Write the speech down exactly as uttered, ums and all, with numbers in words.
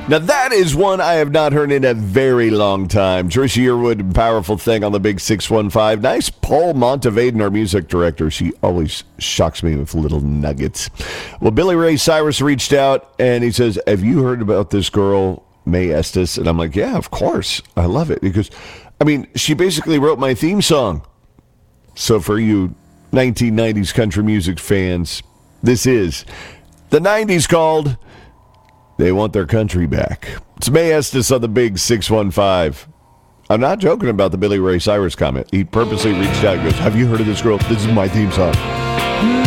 Now, that is one I have not heard in a very long time. Trisha Yearwood, Powerful Thing on the Big six one five. Nice. Paul Monteveden, our music director. She always shocks me with little nuggets. Well, Billy Ray Cyrus reached out, and he says, have you heard about this girl, Mae Estes? And I'm like, yeah, of course. I love it. Because, I mean, she basically wrote my theme song. So for you nineteen nineties country music fans, this is the nineties called... They Want Their Country Back. It's Mae Estes on the Big six one five. I'm not joking about the Billy Ray Cyrus comment. He purposely reached out and goes, have you heard of this girl? This is my theme song.